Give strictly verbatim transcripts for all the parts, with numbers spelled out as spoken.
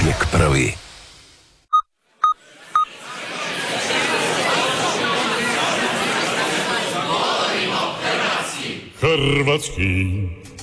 uvijek prvi. Hrvatski.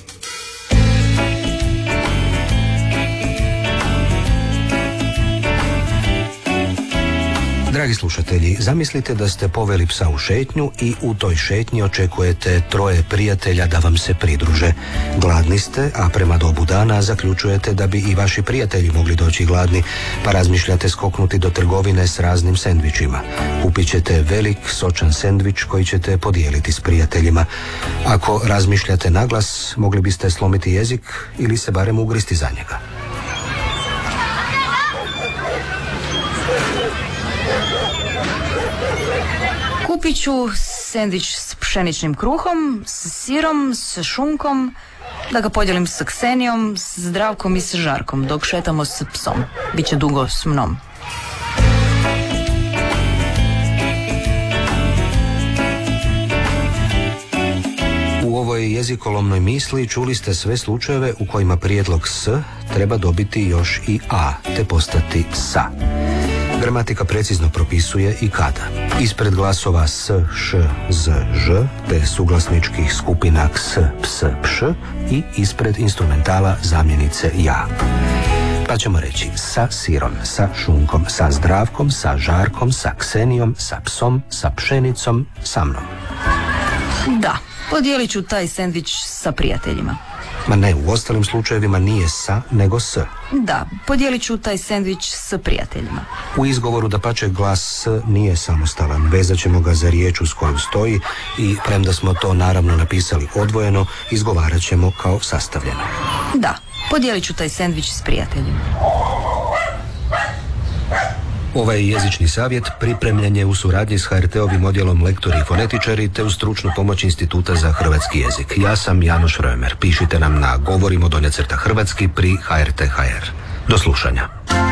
Dragi slušatelji, zamislite da ste poveli psa u šetnju i u toj šetnji očekujete troje prijatelja da vam se pridruže. Gladni ste, a prema dobu dana zaključujete da bi i vaši prijatelji mogli doći gladni, pa razmišljate skoknuti do trgovine s raznim sendvičima. Kupit ćete velik, sočan sendvič koji ćete podijeliti s prijateljima. Ako razmišljate naglas, mogli biste slomiti jezik ili se barem ugristi za njega. Kupit ću sendvič s pšeničnim kruhom, s sirom, s šunkom, da ga podijelim s Ksenijom, s Zdravkom i s Žarkom, dok šetamo s psom. Biće dugo s mnom. U ovoj jezikolomnoj misli čuli ste sve slučajeve u kojima prijedlog s treba dobiti još i a, te postati sa. Gramatika precizno propisuje i kada. Ispred glasova s, š, z, ž, te suglasničkih skupina ks, ps, pš i ispred instrumentala zamjenice ja. Pa ćemo reći sa sirom, sa šunkom, sa Zdravkom, sa Žarkom, sa Ksenijom, sa psom, sa pšenicom, sa mnom. Da, podijelit ću taj sendvič sa prijateljima. Ma ne, u ostalim slučajevima nije sa, nego s. Da, podijelit ću taj sendvič s prijateljima. U izgovoru dapače glas s nije samostalan. Vezat ćemo ga za riječ uz koju stoji i premda smo to naravno napisali odvojeno, izgovarat ćemo kao sastavljeno. Da, podijelit ću taj sendvič s prijateljima. Ovaj jezični savjet pripremljen je u suradnji s ha er te-ovim odjelom lektori i fonetičari te u stručnu pomoć Instituta za hrvatski jezik. Ja sam Janoš Römer. Pišite nam na govorimo donja crta hrvatski pri ha er te tačka ha er. Do slušanja.